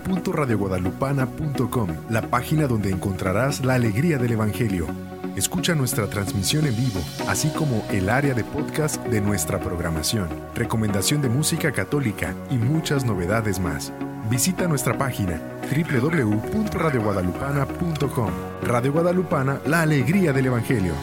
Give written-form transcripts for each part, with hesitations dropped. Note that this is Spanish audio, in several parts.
www.radioguadalupana.com, la página donde encontrarás la alegría del Evangelio. Escucha nuestra transmisión en vivo, así como el área de podcast de nuestra programación, recomendación de música católica y muchas novedades más. Visita nuestra página www.radioguadalupana.com. Radio Guadalupana, la alegría del Evangelio.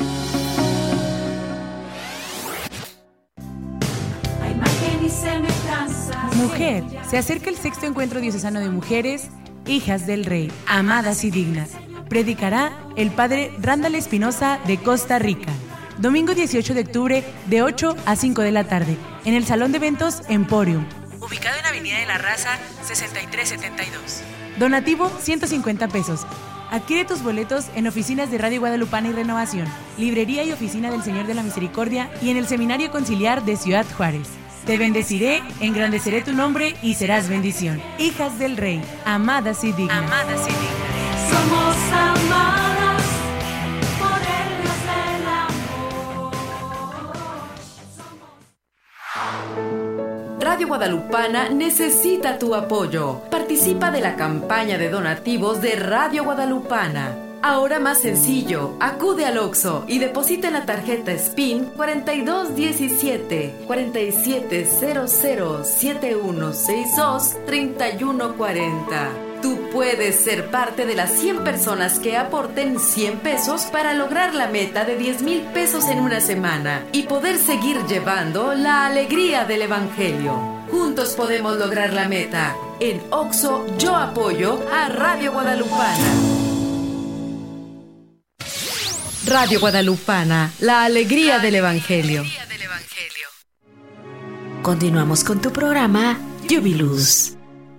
Mujer, se acerca el sexto encuentro diocesano de mujeres, hijas del Rey, amadas y dignas. Predicará el padre Randall Espinosa de Costa Rica. Domingo 18 de octubre de 8 a 5 de la tarde, en el Salón de Eventos Emporium, ubicado en Avenida de la Raza 6372. Donativo 150 pesos. Adquiere tus boletos en oficinas de Radio Guadalupana y Renovación, librería y oficina del Señor de la Misericordia y en el Seminario Conciliar de Ciudad Juárez. Te bendeciré, engrandeceré tu nombre y serás bendición. Hijas del Rey, amadas y dignas. Amadas y dignas. Somos amadas por el Dios del amor. Radio Guadalupana necesita tu apoyo. Participa de la campaña de donativos de Radio Guadalupana. Ahora más sencillo, acude al Oxxo y deposita en la tarjeta SPIN 4217 4700 7162 3140. Tú puedes ser parte de las 100 personas que aporten 100 pesos para lograr la meta de 10,000 pesos en una semana y poder seguir llevando la alegría del Evangelio. Juntos podemos lograr la meta. En Oxxo, yo apoyo a Radio Guadalupana. Radio Guadalupana, la alegría del Evangelio. Continuamos con tu programa Jubilus.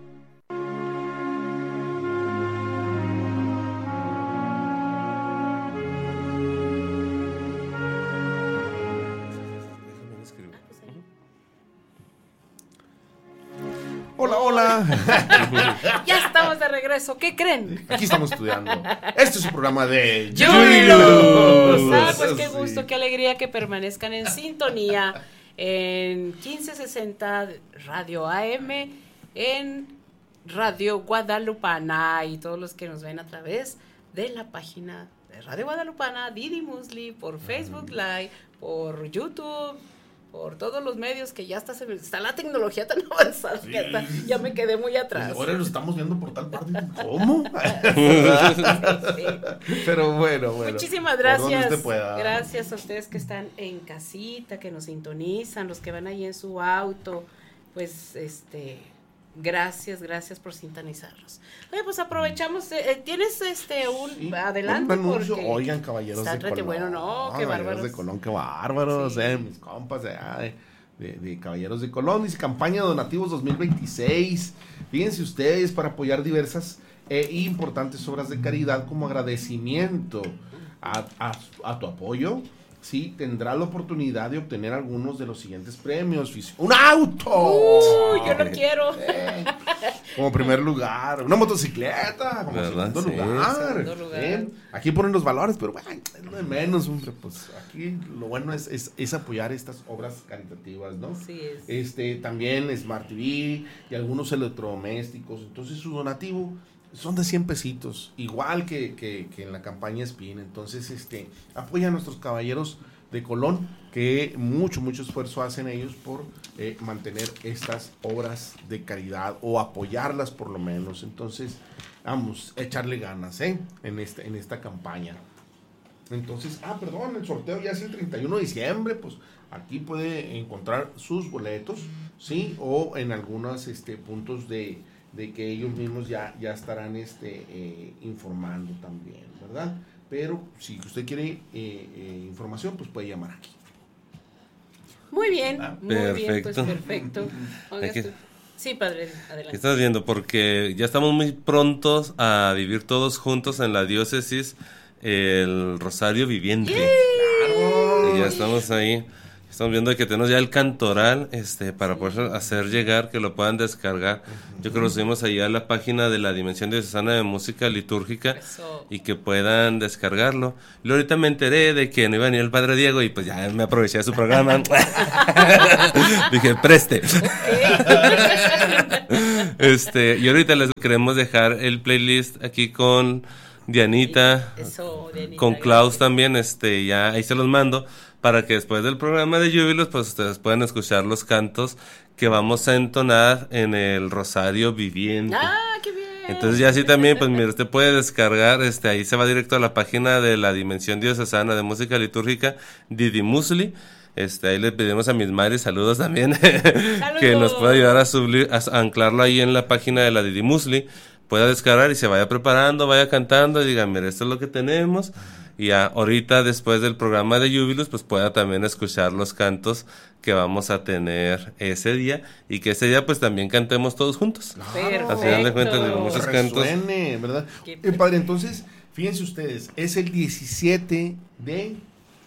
Hola, hola. Ya estamos de regreso. ¿Qué creen? Aquí estamos estudiando. Este es un programa de Jubilus. Pues qué gusto, qué alegría que permanezcan en sintonía en 1560 Radio AM, en Radio Guadalupana y todos los que nos ven a través de la página de Radio Guadalupana, Didi Musli, por Facebook Live, por YouTube, por todos los medios que ya está la tecnología tan avanzada que hasta ya me quedé muy atrás. Pues ahora lo estamos viendo por tal parte. ¿Cómo? Sí. Pero bueno. Muchísimas gracias. Gracias a ustedes que están en casita, que nos sintonizan, los que van ahí en su auto. Pues gracias por sintonizarnos. Oye, pues aprovechamos, tienes un adelanto, un anuncio. porque oigan, caballeros de Colón. Bueno, no, qué bárbaros. De Colón, qué bárbaros, sí. Mis compas de Caballeros de Colón. Dice campaña de donativos 2026. Fíjense ustedes, para apoyar diversas importantes obras de caridad como agradecimiento a tu apoyo. Sí, tendrá la oportunidad de obtener algunos de los siguientes premios. ¡Un auto! Yo lo quiero. Como primer lugar. Una motocicleta. Como segundo lugar. Aquí ponen los valores, pero bueno, es lo de menos, hombre. Pues aquí lo bueno es apoyar estas obras caritativas, ¿no? Sí es. También Smart TV y algunos electrodomésticos. Entonces su donativo son de 100 pesitos, igual que en la campaña SPIN. Entonces, apoya a nuestros caballeros de Colón, que mucho esfuerzo hacen ellos por mantener estas obras de caridad, o apoyarlas por lo menos. Entonces, vamos a echarle ganas, en esta campaña. Entonces, el sorteo ya es el 31 de diciembre, pues aquí puede encontrar sus boletos, ¿sí? O en algunos puntos de que ellos mismos ya estarán informando también, ¿verdad? Pero si usted quiere información, pues puede llamar aquí. Muy bien, perfecto. Pues perfecto. Sí, padre, adelante. ¿Qué estás viendo? Porque ya estamos muy prontos a vivir todos juntos en la diócesis el Rosario Viviente. ¡Claro! Y ya estamos ahí. Estamos viendo que tenemos ya el cantoral para poder hacer llegar, que lo puedan descargar. Yo creo que lo subimos ahí a la página de la Dimensión Diocesana de Música Litúrgica. Eso. Y que puedan descargarlo. Y ahorita me enteré de que no iba a venir el Padre Diego y pues ya me aproveché de su programa. Dije, preste. Y ahorita les queremos dejar el playlist aquí con Dianita, Dianita, con Klaus gracias. también, ya ahí se los mando para que después del programa de Júbilos pues ustedes puedan escuchar los cantos que vamos a entonar en el Rosario Viviente. ¡Ah, qué bien! Entonces ya así también, pues mire, usted puede descargar, ahí se va directo a la página de la Dimensión Diocesana de Música Litúrgica, Didimusli. Ahí le pedimos a Miss Mari saludos también, que nos pueda ayudar a anclarlo ahí en la página de la Didimusli, pueda descargar y se vaya preparando, vaya cantando y diga, mire, esto es lo que tenemos. Y ya ahorita después del programa de Júbilos pues pueda también escuchar los cantos que vamos a tener ese día y que ese día pues también cantemos todos juntos. Perfecto. Al final de cuentas digo, muchos cantos. Resuene, ¿verdad? Padre, entonces, fíjense ustedes, es el 17 de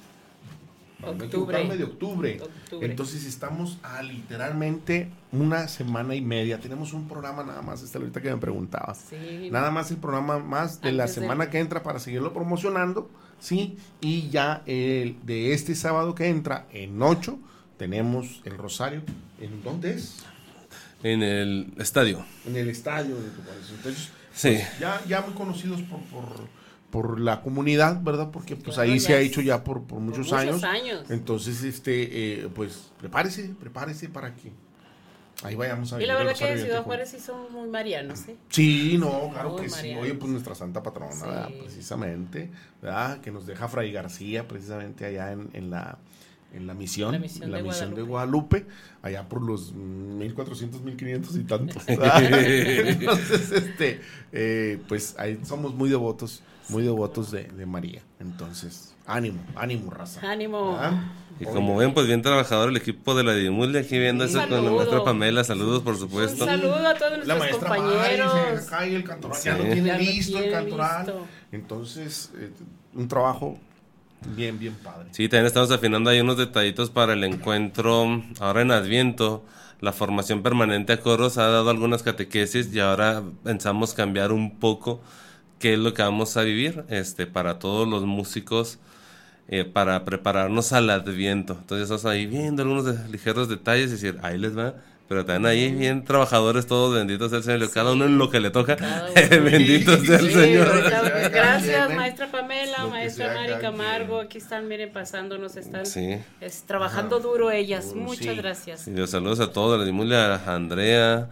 octubre. Entonces estamos a literalmente una semana y media. Tenemos un programa nada más, ahorita que me preguntabas. Sí. Nada más el programa más de la semana que entra para seguirlo promocionando, ¿sí? Y ya el de este sábado que entra, en 8, tenemos el Rosario. ¿En dónde es? En el estadio. En el estadio de tu país. Entonces, sí. Pues, ya muy conocidos por la comunidad, ¿verdad? Porque pues claro, ahí se ha hecho ya por muchos años. Entonces, pues prepárese para que ahí vayamos a ver. Y la verdad que en Ciudad Juárez sí son muy marianos, ¿eh? Sí, no, claro muy que marianos. Sí. Oye, pues nuestra santa patrona, sí. ¿Verdad? Precisamente, ¿verdad? Que nos deja Fray García, precisamente allá en la misión, de Guadalupe, allá por los 1400, 1500 y tantos. Entonces, pues ahí somos muy devotos de María. Entonces, ánimo, raza. Ánimo. ¿Verdad? Y como ven, pues bien trabajador el equipo de la Didimusli aquí viéndose con la maestra Pamela. Saludos, por supuesto. Un saludo a todos nuestros compañeros. Mari, el cantoral, ya lo tiene listo el cantoral. Entonces, un trabajo bien padre. Sí, también estamos afinando ahí unos detallitos para el encuentro ahora en Adviento. La formación permanente a coros ha dado algunas catequesis y ahora pensamos cambiar un poco qué es lo que vamos a vivir para todos los músicos, para prepararnos al Adviento. Entonces estamos ahí viendo algunos ligeros detalles y decir, ahí les va. Pero también ahí bien trabajadores todos, benditos sea el Señor, cada uno en lo que le toca, bendito sea el Señor. Gracias, maestra Pamela, maestra Mari Camargo, aquí están, miren, pasándonos, están trabajando duro ellas, muchas gracias. Y los saludos a todos, a Andrea,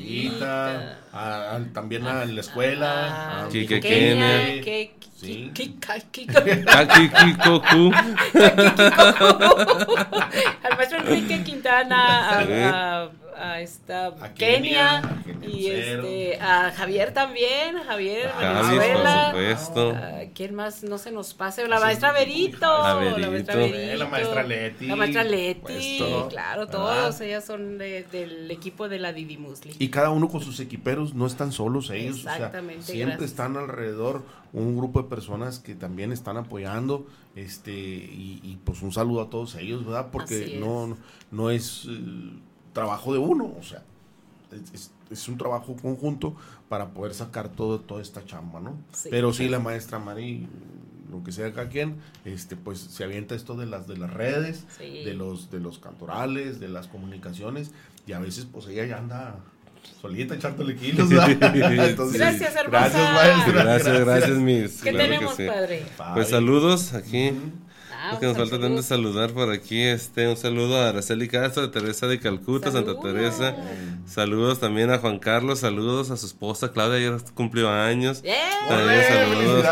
también a la escuela, a Kike Kenia, al maestro Enrique Quintana, a Kenia y a Javier también, Venezuela, por supuesto. ¿Quién más? No se nos pase, la maestra Verito, la maestra Leti, claro, todos ellas son del equipo de la Didimusli. Y cada uno con sus equiperos, no están solos ellos, exactamente, siempre están alrededor un grupo de personas que también están apoyando, y pues un saludo a todos ellos, ¿verdad? Porque no es trabajo de uno, o sea, es un trabajo conjunto para poder sacar toda esta chamba, ¿no? Sí, pero sí, la maestra Mari, lo que sea cada quien, pues se avienta esto de las redes, de los cantorales, de las comunicaciones, y a veces pues ella ya anda solita echándole kilos. Entonces, gracias, hermosa. Gracias, maestra. Gracias, Miss. ¿Qué tenemos, padre? Pues saludos aquí. Es que nos falta tanto saludar por aquí. Un saludo a Araceli Castro, de Teresa de Calcuta, Santa Teresa. Saludos también a Juan Carlos. Saludos a su esposa Claudia, ayer cumplió años. También saludos.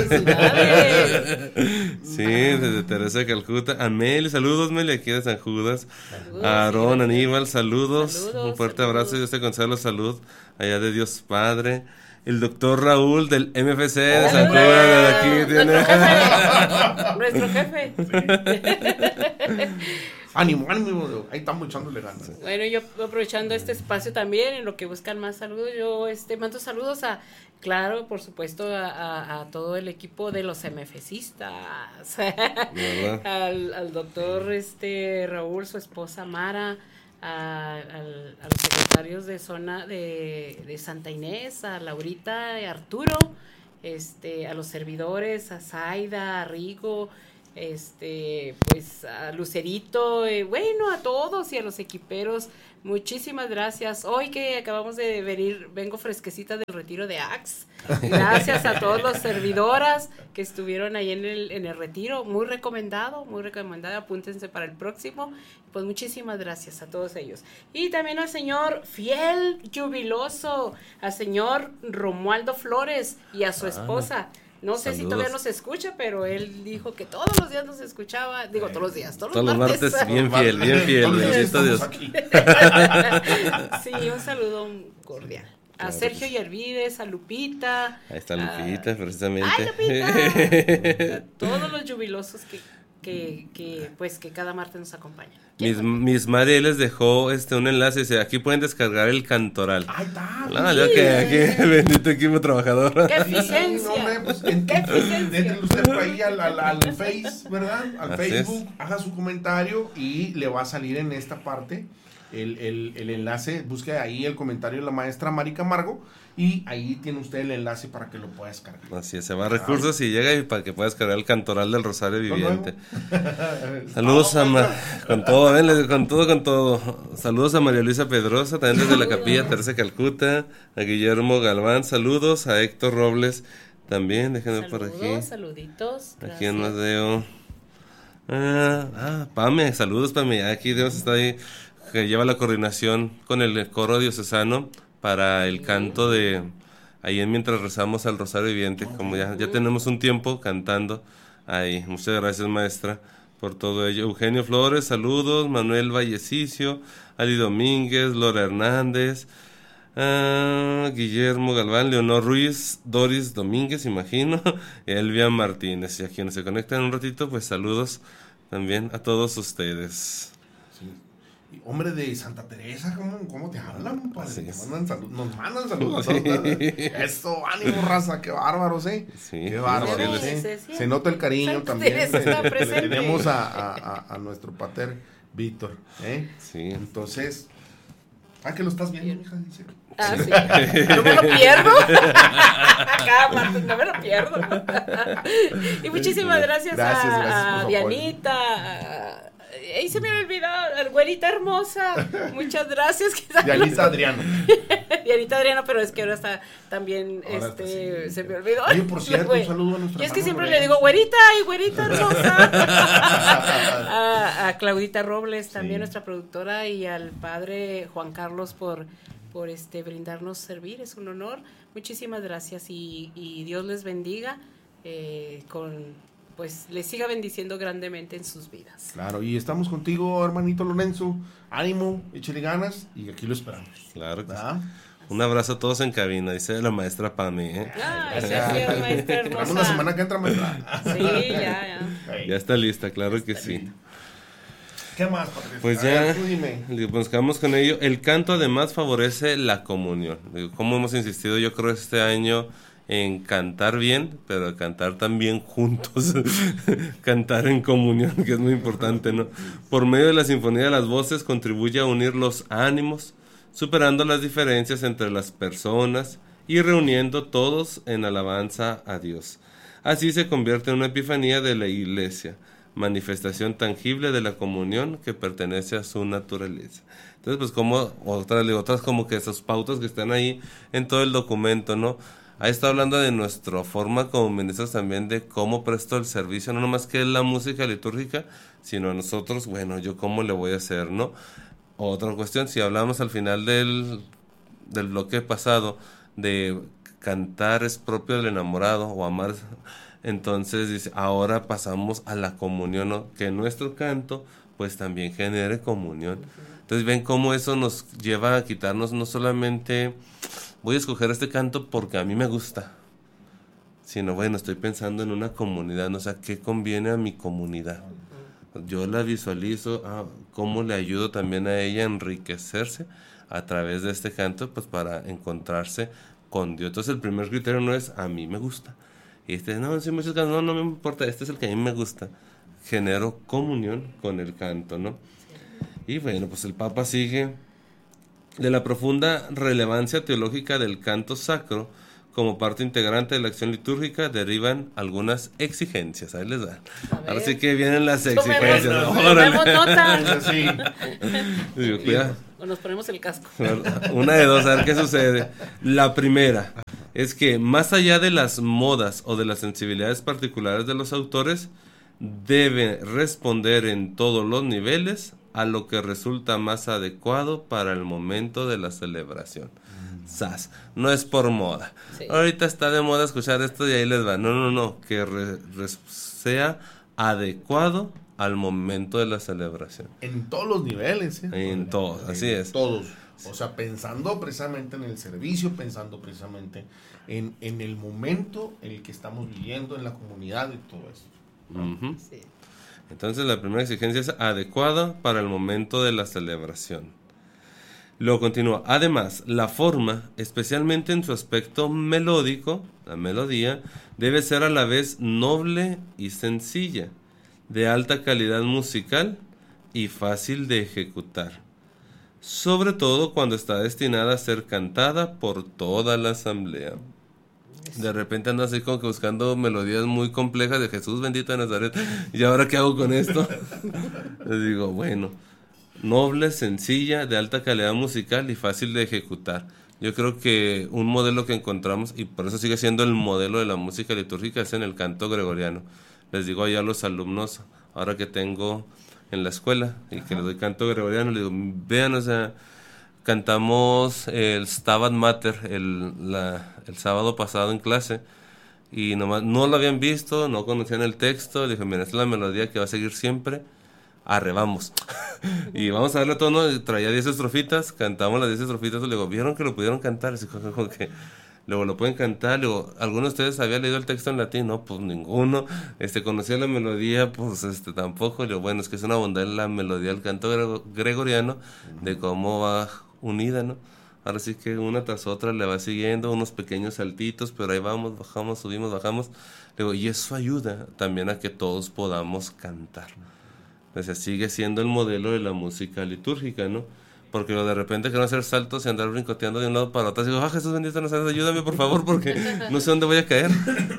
Sí, desde Teresa de Calcuta. A Meli, saludos Meli, aquí de San Judas. A Aarón, Aníbal, saludos. Un fuerte abrazo y Dios te consuelo, salud. Allá de Dios Padre. El doctor Raúl del MFC de San Judas, de aquí tiene. Nuestro jefe. Ánimo, ahí estamos echándole ganas. Bueno, yo aprovechando este espacio también, en lo que buscan más saludos, yo mando saludos claro, por supuesto, a todo el equipo de los MFCistas. al doctor Raúl, su esposa Mara, a los secretarios de zona de Santa Inés, a Laurita, a Arturo, a los servidores, a Zaida, a Rigo, pues a Lucerito, bueno, a todos y a los equiperos, muchísimas gracias. Hoy que acabamos de venir, vengo fresquecita del retiro de Axe. Gracias a todos los servidoras que estuvieron ahí en el retiro, muy recomendado, apúntense para el próximo. Pues muchísimas gracias a todos ellos. Y también al señor fiel, jubiloso, al señor Romualdo Flores y a su esposa. No sé si todavía nos escucha, pero él dijo que todos los días nos escuchaba. Digo, todos los días, todos los martes. Bien fiel, bendito Dios. Sí, un saludo cordial. A Sergio Yervides, a Lupita. Ahí está Lupita, precisamente. ¡Ay, Lupita! A todos los jubilosos que cada martes nos acompañan. Miss Mari les dejó un enlace, dice, aquí pueden descargar el Cantoral. ¡Ay, está! Ya que aquí, bendito equipo trabajador. ¡Qué eficiencia! Sí, hombre, pues, entre usted por ahí al Face, ¿verdad? Al Así Facebook, haga su comentario y le va a salir en esta parte el enlace. Busque ahí el comentario de la maestra Mari Camargo y ahí tiene usted el enlace para que lo pueda descargar. Así es, se va a recursos y llega y para que pueda descargar el Cantoral del Rosario Viviente. Saludos con todo. Saludos a María Luisa Pedrosa, también desde la Capilla Teresa Calcuta, a Guillermo Galván, saludos a Héctor Robles, también, déjenme por aquí. Saluditos. Aquí en Mateo. Pame, saludos Pame, aquí Dios está ahí, que lleva la coordinación con el coro diocesano para el canto de ahí mientras rezamos al Rosario Viviente, como ya tenemos un tiempo cantando ahí. Muchas gracias, maestra, por todo ello. Eugenio Flores, saludos. Manuel Vallecicio, Ali Domínguez, Lora Hernández, Guillermo Galván, Leonor Ruiz, Doris Domínguez, imagino, Elvia Martínez. Y a quienes se conectan un ratito, pues saludos también a todos ustedes. Hombre de Santa Teresa, ¿cómo te hablan, padre? Sí. Nos mandan saludos. Eso, ánimo, raza, qué bárbaros, ¿eh? Sí, qué bárbaros, sí. Se nota el cariño Santa también. Teresa está presente. Tenemos a nuestro pater Víctor, ¿eh? Sí. Entonces, que lo estás viendo, hija, dice. Sí. No me lo pierdo. Cada martes no me lo pierdo. Y muchísimas gracias a Dianita, ahí se me había olvidado, güerita hermosa, muchas gracias. Dianita Adriano. Dianita Adriano, pero es que ahora está también, se me olvidó. Oye, por cierto, un saludo a nuestra. Y es que siempre le digo güerita hermosa. A Claudita Robles, también nuestra productora, y al padre Juan Carlos por brindarnos servir, es un honor. Muchísimas gracias y Dios les bendiga, pues les siga bendiciendo grandemente en sus vidas. Claro, y estamos contigo, hermanito Lorenzo. Ánimo, échale ganas y aquí lo esperamos. Claro que sí. Un abrazo a todos en cabina, dice la maestra Pami, Gracias, maestra hermosa. Vamos la semana que entra, maestra. Sí, ya. Ya está lista, claro que sí. ¿Qué más, Patricia? Pues ya, nos quedamos con ello. El canto además favorece la comunión. Como hemos insistido, yo creo este año en cantar bien, pero cantar también juntos, cantar en comunión, que es muy importante, ¿no? Por medio de la sinfonía de las voces contribuye a unir los ánimos, superando las diferencias entre las personas y reuniendo todos en alabanza a Dios. Así se convierte en una epifanía de la Iglesia, manifestación tangible de la comunión que pertenece a su naturaleza. Entonces, pues como otras como que esas pautas que están ahí en todo el documento, ¿no? Ahí está hablando de nuestra forma como ministros también, de cómo presto el servicio, no nomás que es la música litúrgica, sino a nosotros, bueno, yo cómo le voy a hacer, ¿no? Otra cuestión, si hablamos al final del bloque pasado de cantar es propio del enamorado o amar, entonces dice, ahora pasamos a la comunión, ¿no? Que nuestro canto pues también genere comunión. Entonces ven cómo eso nos lleva a quitarnos no solamente voy a escoger este canto porque a mí me gusta, sino bueno, estoy pensando en una comunidad, ¿no? O sea, ¿qué conviene a mi comunidad? Yo la visualizo, cómo le ayudo también a ella a enriquecerse a través de este canto, pues para encontrarse con Dios. Entonces el primer criterio no es a mí me gusta, y no, sí, muchos cantos, no me importa, este es el que a mí me gusta, genero comunión con el canto, ¿no? Y bueno, pues el Papa sigue: de la profunda relevancia teológica del canto sacro como parte integrante de la acción litúrgica derivan algunas exigencias. Ahí les va. Ahora sí que vienen las exigencias. Tomemos nota. Sí. Digo, cuidado. O nos ponemos el casco. Una de dos, a ver qué sucede. La primera es que más allá de las modas o de las sensibilidades particulares de los autores, debe responder en todos los niveles a lo que resulta más adecuado para el momento de la celebración. ¡Sas! No es por moda. Sí. Ahorita está de moda escuchar esto y ahí les va. No. Que sea adecuado al momento de la celebración. En todos los niveles. En todos, así es. Todos. O sea, pensando precisamente en el servicio, pensando precisamente en el momento en el que estamos viviendo, en la comunidad y todo eso. Uh-huh. Sí. Entonces la primera exigencia es adecuada para el momento de la celebración. Luego continúa. Además, la forma, especialmente en su aspecto melódico, la melodía, debe ser a la vez noble y sencilla, de alta calidad musical y fácil de ejecutar, sobre todo cuando está destinada a ser cantada por toda la asamblea. De repente ando así como que buscando melodías muy complejas de Jesús bendito de Nazaret. ¿Y ahora qué hago con esto? Les digo, bueno, noble, sencilla, de alta calidad musical y fácil de ejecutar. Yo creo que un modelo que encontramos, y por eso sigue siendo el modelo de la música litúrgica, es en el canto gregoriano. Les digo allá a los alumnos, ahora que tengo en la escuela y que les doy canto gregoriano, les digo, vean, o sea, cantamos el Stabat Mater el sábado pasado en clase y nomás no lo habían visto, no conocían el texto. Dije, mira, esta es la melodía que va a seguir siempre, arre, vamos. Y vamos a darle tono. Traía 10 estrofitas, cantamos las 10 estrofitas. Le digo, ¿vieron que lo pudieron cantar? Así como que luego lo pueden cantar. Luego, ¿alguno de ustedes había leído el texto en latín? No, pues ninguno. Conocía la melodía, pues tampoco. Digo, bueno, es que es una bondad la melodía del canto gregoriano, de cómo va unida, ¿no? Ahora sí que una tras otra le va siguiendo, unos pequeños saltitos, pero ahí vamos, bajamos, subimos, bajamos. Digo, y eso ayuda también a que todos podamos cantar. O sea, sigue siendo el modelo de la música litúrgica, ¿no? Porque de repente quiero hacer saltos y andar brincoteando de un lado para otro. Y digo, Jesús bendito, ayúdame por favor, porque no sé dónde voy a caer.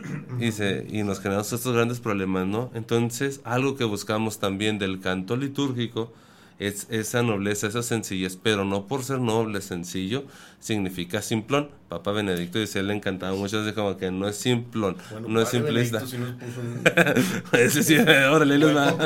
Y nos generamos estos grandes problemas, ¿no? Entonces, algo que buscamos también del canto litúrgico es esa nobleza, esa sencillez, pero no por ser noble, sencillo, significa simplón. Papa Benedicto dice, él le encantaba mucho, así como que no es simplón, bueno, no es simplista. Sí nos puso ese sí, órale, les va.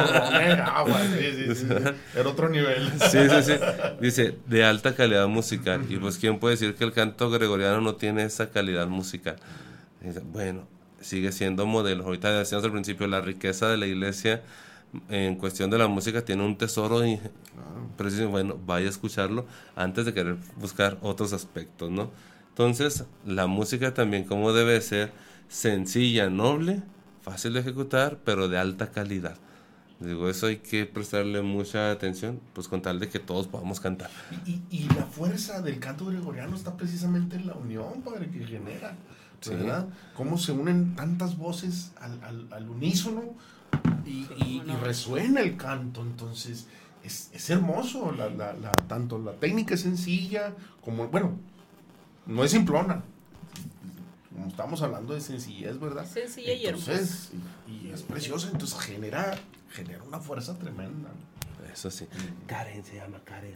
Sí. Era otro nivel. Sí. Dice, de alta calidad musical. Y pues, ¿quién puede decir que el canto gregoriano no tiene esa calidad musical? Dice, bueno, sigue siendo modelo. Ahorita decíamos al principio, la riqueza de la iglesia en cuestión de la música tiene un tesoro y bueno, vaya a escucharlo antes de querer buscar otros aspectos, ¿no? Entonces, la música también como debe ser sencilla, noble, fácil de ejecutar, pero de alta calidad. Digo, eso hay que prestarle mucha atención, pues con tal de que todos podamos cantar. Y la fuerza del canto gregoriano está precisamente en la unión, padre, que genera, ¿verdad? Sí. Cómo se unen tantas voces al unísono. Y resuena el canto. Entonces es hermoso, tanto la técnica es sencilla como, bueno, no es simplona, como estamos hablando de sencillez, ¿verdad? Sencilla y hermosa, y es preciosa. Entonces genera una fuerza tremenda. Eso sí. Karen se llama Karen.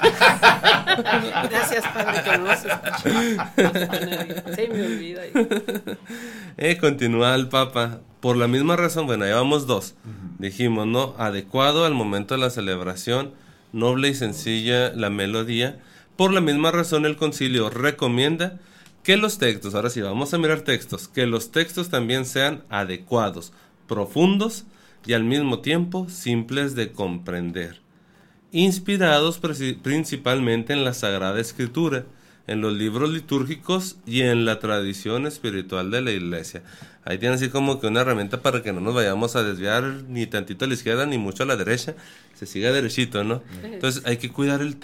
Gracias, padre, que no nos escucha. Se me olvida. Continúa el Papa. Por la misma razón, bueno, llevamos 2. Dijimos, ¿no? Adecuado al momento de la celebración, noble y sencilla la melodía. Por la misma razón, el concilio recomienda que los textos, ahora sí, vamos a mirar textos, que los textos también sean adecuados, profundos y al mismo tiempo simples de comprender, inspirados principalmente en la Sagrada Escritura, en los libros litúrgicos y en la tradición espiritual de la iglesia. Ahí tiene así como que una herramienta para que no nos vayamos a desviar ni tantito a la izquierda ni mucho a la derecha, se siga derechito, ¿no? Entonces hay que cuidar el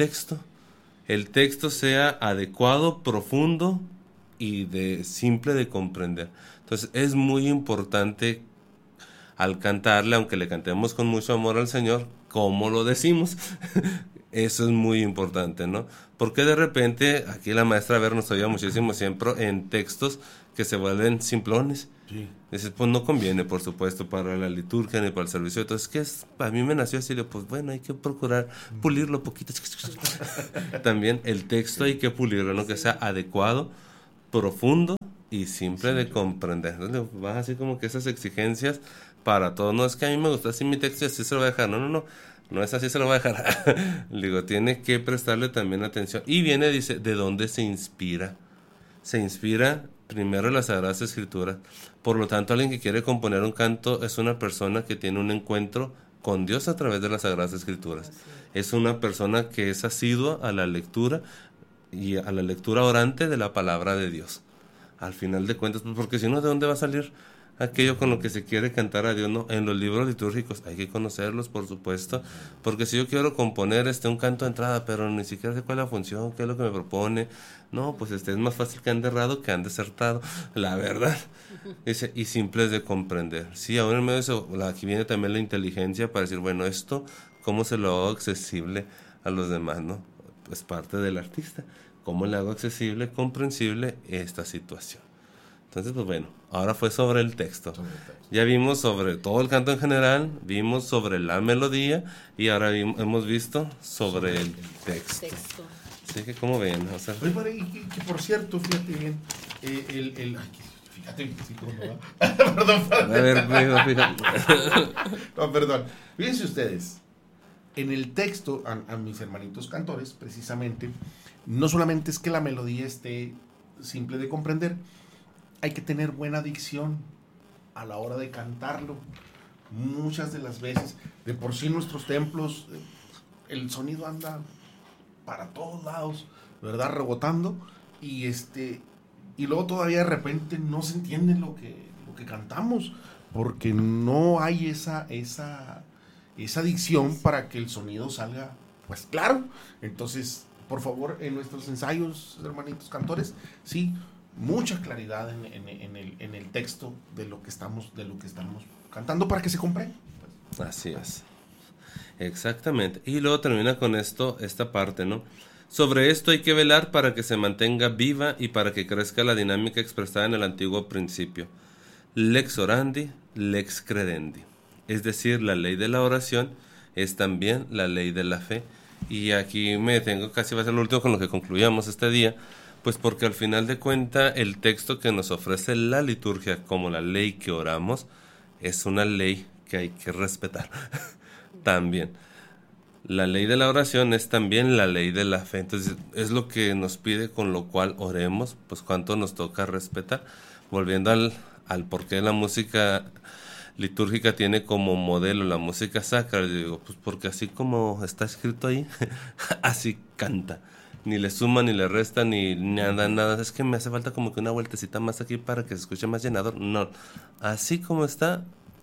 texto sea adecuado, profundo y simple de comprender. Entonces es muy importante al cantarle, aunque le cantemos con mucho amor al Señor, ¿cómo lo decimos? Eso es muy importante, ¿no? Porque de repente, aquí la maestra Ver nos oía muchísimo siempre en textos que se vuelven simplones. Sí. Dices, pues no conviene, por supuesto, para la liturgia ni para el servicio. Entonces, ¿qué es? A mí me nació así, pues bueno, hay que procurar pulirlo poquito. También el texto hay que pulirlo, ¿no? Que sea adecuado, profundo y simple de comprender. Entonces, vas así como que esas exigencias para todos. No es que a mí me gusta así mi texto y así se lo voy a dejar. No es así, se lo voy a dejar. Digo, tiene que prestarle también atención. Y viene, dice, ¿de dónde se inspira? Se inspira primero en las Sagradas Escrituras. Por lo tanto, alguien que quiere componer un canto es una persona que tiene un encuentro con Dios a través de las Sagradas Escrituras. Es una persona que es asidua a la lectura y a la lectura orante de la palabra de Dios. Al final de cuentas, pues porque si no, ¿de dónde va a salir aquello con lo que se quiere cantar a Dios? No, en los libros litúrgicos hay que conocerlos, por supuesto, porque si yo quiero componer un canto de entrada, pero ni siquiera sé cuál es la función, qué es lo que me propone, no, pues es más fácil que ande errado que ande acertado, la verdad. Dice, y simples de comprender. Sí, aún en medio de eso, aquí viene también la inteligencia para decir, bueno, esto, ¿cómo se lo hago accesible a los demás, no? Pues parte del artista, ¿cómo le hago accesible, comprensible esta situación? Entonces, pues bueno, ahora fue sobre el texto. Ya vimos sobre todo el canto en general, vimos sobre la melodía y ahora hemos visto sobre el texto. Así que, ¿cómo ven? O sea, Oye, que por cierto, fíjate bien, fíjate, sí, ¿cómo no va? Perdón, a ver, fíjate. No, perdón. Fíjense ustedes, en el texto, a mis hermanitos cantores, precisamente, no solamente es que la melodía esté simple de comprender, hay que tener buena dicción a la hora de cantarlo. Muchas de las veces, de por sí nuestros templos, el sonido anda para todos lados, ¿verdad? Rebotando, y luego todavía de repente no se entiende lo que cantamos, porque no hay esa dicción para que el sonido salga, pues claro. Entonces, por favor, en nuestros ensayos, hermanitos cantores, sí, mucha claridad en el texto de lo que estamos cantando para que se comprenda. Así es. Exactamente. Y luego termina con esta parte, ¿no? Sobre esto hay que velar para que se mantenga viva y para que crezca la dinámica expresada en el antiguo principio. Lex orandi, lex credendi. Es decir, la ley de la oración es también la ley de la fe. Y aquí me detengo, casi va a ser lo último con lo que concluyamos este día, pues porque al final de cuentas el texto que nos ofrece la liturgia como la ley que oramos es una ley que hay que respetar. También la ley de la oración es también la ley de la fe. Entonces es lo que nos pide, con lo cual oremos, pues cuánto nos toca respetar. Volviendo al porqué la música litúrgica tiene como modelo la música sacra, digo, pues porque así como está escrito ahí, así canta. Ni le suma, ni le resta, ni nada. Es que me hace falta como que una vueltecita más aquí para que se escuche más llenador. No, así como está,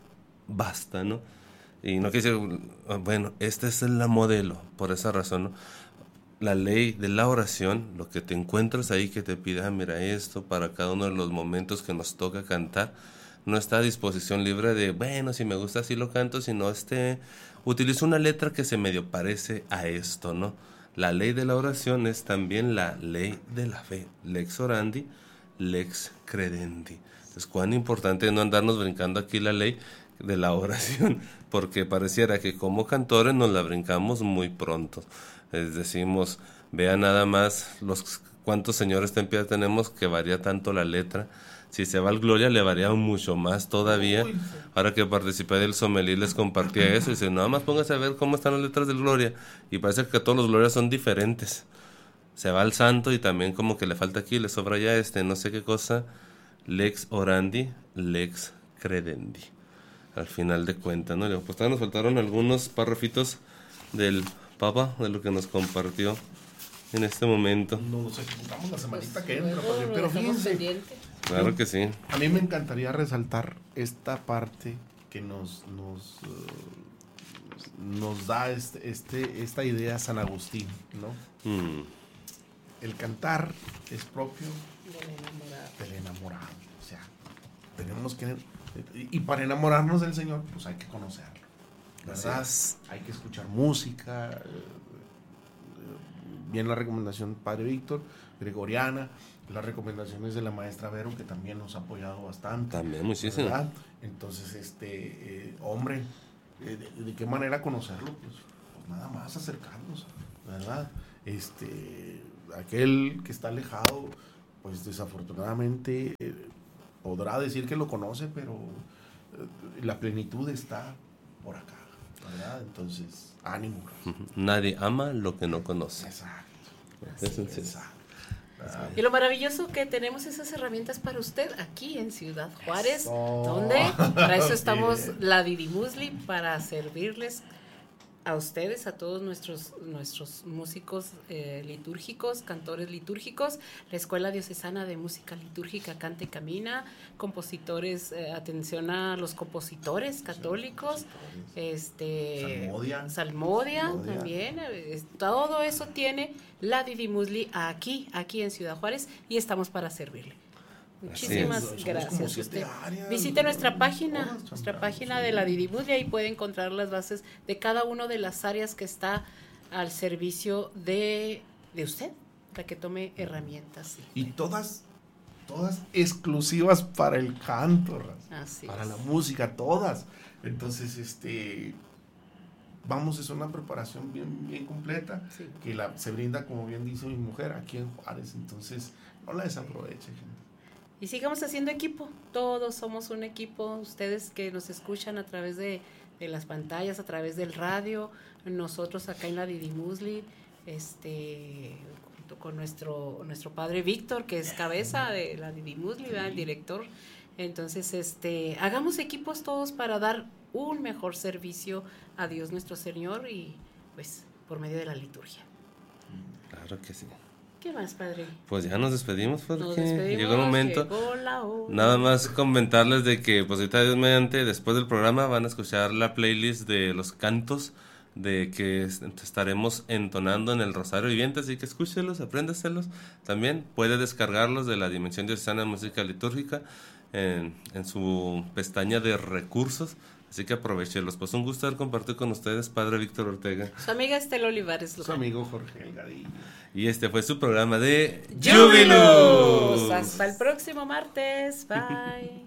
basta, ¿no? Y no quiere decir, bueno, esta es la modelo, por esa razón, ¿no? La ley de la oración, lo que te encuentras ahí que te pide, mira esto, para cada uno de los momentos que nos toca cantar, no está a disposición libre de, bueno, si me gusta así lo canto, sino utilizo una letra que se medio parece a esto, ¿no? La ley de la oración es también la ley de la fe. Lex orandi, lex credendi. Entonces, cuán importante no andarnos brincando aquí la ley de la oración, porque pareciera que como cantores nos la brincamos muy pronto. Decimos, vean nada más cuántos señores ten piedad tenemos, que varía tanto la letra. Si se va al Gloria le varía mucho más todavía. Ahora que participé del Sommelier les compartía eso y dice, nada más póngase a ver cómo están las letras del Gloria, y parece que todos los Glorias son diferentes. Se va al santo y también como que le falta aquí, le sobra ya no sé qué cosa. Lex orandi, lex credendi. Al final de cuentas, ¿no? Pues nos faltaron algunos párrafitos del Papa, de lo que nos compartió en este momento. Nos ejecutamos la semanita que entra, pero fíjense. Claro que sí. A mí me encantaría resaltar esta parte que nos da esta idea San Agustín, ¿no? El cantar es propio del enamorado. O sea, tenemos que... Y para enamorarnos del Señor, pues hay que conocerlo, ¿verdad? Hay que escuchar música, bien la recomendación del Padre Víctor, gregoriana, las recomendaciones de la maestra Vero, que también nos ha apoyado bastante. También, muchísimo. ¿Verdad? Entonces, hombre, ¿de qué manera conocerlo? Pues nada más acercarnos, ¿verdad? Aquel que está alejado, pues desafortunadamente podrá decir que lo conoce, pero la plenitud está por acá, ¿verdad? Entonces, ánimo. Nadie ama lo que no conoce. Exacto. Y lo maravilloso que tenemos esas herramientas para usted aquí en Ciudad Juárez, donde para eso estamos la Didi Musli, para servirles a ustedes, a todos nuestros músicos litúrgicos, cantores litúrgicos, la Escuela Diocesana de Música Litúrgica Canta y Camina, compositores, atención a los compositores católicos, Salmodia también, todo eso tiene la Didi Musli aquí en Ciudad Juárez, y estamos para servirle. Muchísimas gracias. Usted visite nuestra página de la Didi Musli, ahí puede encontrar las bases de cada una de las áreas que está al servicio de usted, para que tome herramientas. Y todas exclusivas para el canto, para la música, todas. Entonces, es una preparación bien completa, que se brinda, como bien dice mi mujer, aquí en Juárez. Entonces, no la desaproveche, gente. Y sigamos haciendo equipo, todos somos un equipo, ustedes que nos escuchan a través de las pantallas, a través del radio, nosotros acá en la Didi Musli, junto con nuestro padre Víctor, que es cabeza de la Didi Musli, el director. Entonces, hagamos equipos todos para dar un mejor servicio a Dios nuestro Señor, y pues por medio de la liturgia. Claro que sí. ¿Qué más, padre? Pues ya nos despedimos, porque llegó el momento. Llegó la hora. Nada más comentarles de que, pues ahorita Dios mediante, después del programa van a escuchar la playlist de los cantos de que estaremos entonando en el Rosario Viviente, así que escúchelos, apréndaselos. También puede descargarlos de la Dimensión Diocesana de Música Litúrgica en su pestaña de recursos. Así que aprovechelos. Pues un gusto haber compartido con ustedes, padre Víctor Ortega. Su amiga Estela Olivares. Su amigo Jorge Delgadillo. Y este fue su programa de Jubilus. Hasta el próximo martes. Bye.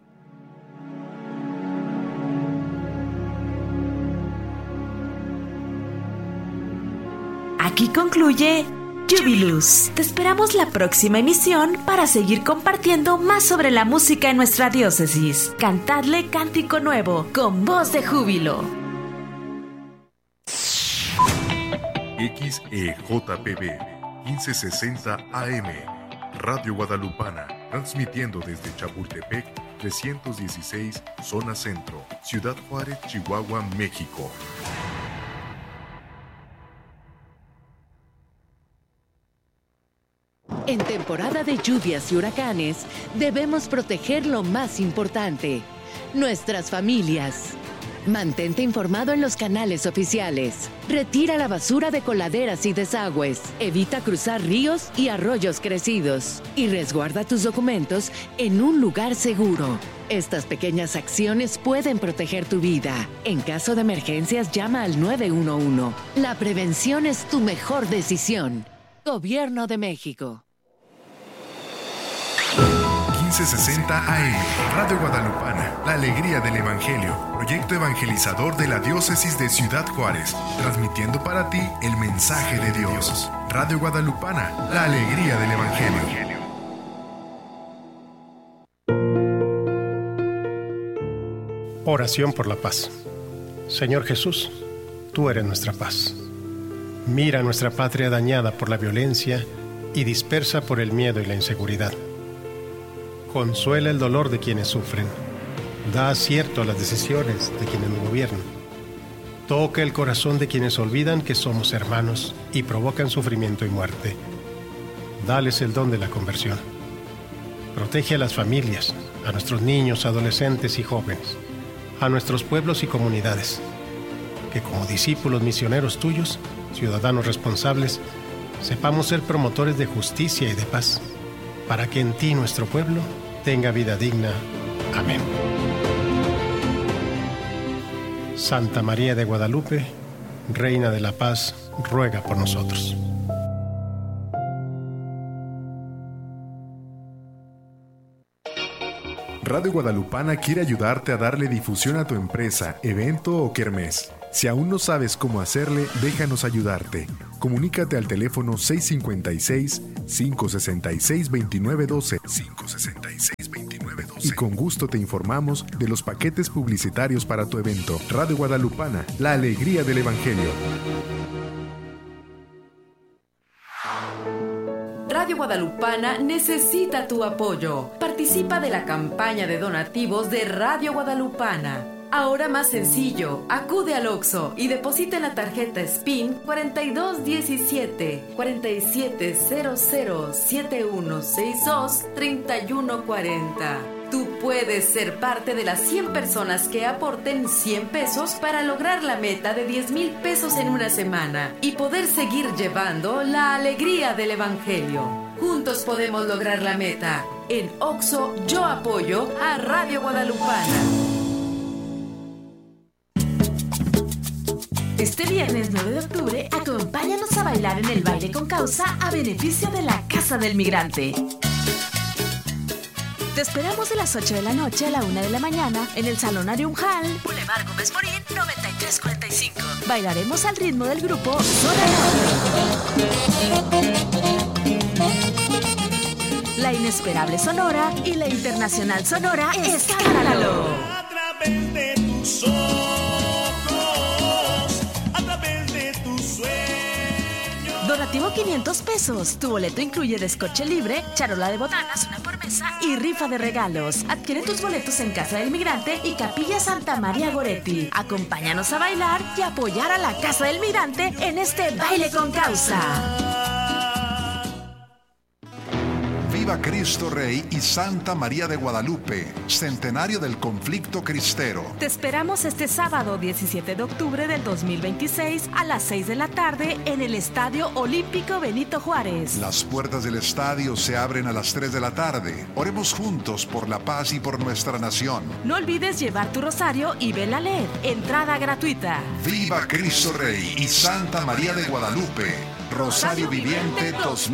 Aquí concluye Jubilus. Te esperamos la próxima emisión para seguir compartiendo más sobre la música en nuestra diócesis. Cantadle cántico nuevo con voz de júbilo. XEJPB 1560 AM Radio Guadalupana, transmitiendo desde Chapultepec 316, zona centro, Ciudad Juárez, Chihuahua, México. En temporada de lluvias y huracanes, debemos proteger lo más importante, nuestras familias. Mantente informado en los canales oficiales. Retira la basura de coladeras y desagües. Evita cruzar ríos y arroyos crecidos. Y resguarda tus documentos en un lugar seguro. Estas pequeñas acciones pueden proteger tu vida. En caso de emergencias, llama al 911. La prevención es tu mejor decisión. Gobierno de México. 1560 AM, Radio Guadalupana, la alegría del Evangelio, proyecto evangelizador de la Diócesis de Ciudad Juárez, transmitiendo para ti el mensaje de Dios. Radio Guadalupana, la alegría del Evangelio. Oración por la paz. Señor Jesús, tú eres nuestra paz. Mira nuestra patria dañada por la violencia y dispersa por el miedo y la inseguridad. Consuela el dolor de quienes sufren. Da acierto a las decisiones de quienes nos gobiernan. Toca el corazón de quienes olvidan que somos hermanos y provocan sufrimiento y muerte. Dales el don de la conversión. Protege a las familias, a nuestros niños, adolescentes y jóvenes, a nuestros pueblos y comunidades. Que como discípulos misioneros tuyos, ciudadanos responsables, sepamos ser promotores de justicia y de paz, para que en ti nuestro pueblo tenga vida digna. Amén. Santa María de Guadalupe, Reina de la Paz, ruega por nosotros. Radio Guadalupana quiere ayudarte a darle difusión a tu empresa, evento o kermés. Si aún no sabes cómo hacerle, déjanos ayudarte. Comunícate al teléfono 656-566-2912 y con gusto te informamos de los paquetes publicitarios para tu evento. Radio Guadalupana, la alegría del Evangelio. Radio Guadalupana necesita tu apoyo. Participa de la campaña de donativos de Radio Guadalupana. Ahora más sencillo, acude al OXXO y deposita en la tarjeta SPIN 4217 4700 7162 3140. Tú puedes ser parte de las 100 personas que aporten 100 pesos para lograr la meta de 10,000 pesos en una semana y poder seguir llevando la alegría del Evangelio. Juntos podemos lograr la meta. En OXXO yo apoyo a Radio Guadalupana. Este viernes 9 de octubre, acompáñanos a bailar en el baile con causa a beneficio de la Casa del Migrante. Te esperamos de las 8 de la noche a la 1 de la mañana en el Salón Ariunjal, Boulevard Gómez Morín, 9345. Bailaremos al ritmo del grupo Zona Norte. La inesperable Sonora y la internacional Sonora Escándalo. A través de tus ojos, a través de tus sueños. Donativo 500 pesos. Tu boleto incluye descorche libre, charola de botanas, una por mesa y rifa de regalos. Adquiere tus boletos en Casa del Migrante y Capilla Santa María Goretti. Acompáñanos a bailar y apoyar a la Casa del Migrante en este baile con causa. Viva Cristo Rey y Santa María de Guadalupe, centenario del conflicto cristero. Te esperamos este sábado 17 de octubre del 2026 a las 6 de la tarde en el Estadio Olímpico Benito Juárez. Las puertas del estadio se abren a las 3 de la tarde. Oremos juntos por la paz y por nuestra nación. No olvides llevar tu rosario y vela LED. Entrada gratuita. Viva Cristo Rey y Santa María de Guadalupe. Rosario Viviente 2000.